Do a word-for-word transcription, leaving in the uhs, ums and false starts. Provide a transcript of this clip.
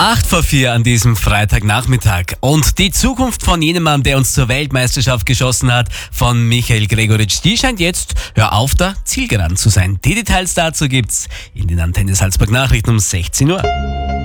Acht vor vier an diesem Freitagnachmittag. Und die Zukunft von jenem Mann, der uns zur Weltmeisterschaft geschossen hat, von Michael Gregoritsch, die scheint jetzt, hör auf, der Zielgeraden zu sein. Die Details dazu gibt's in den Antenne Salzburg Nachrichten um sechzehn Uhr.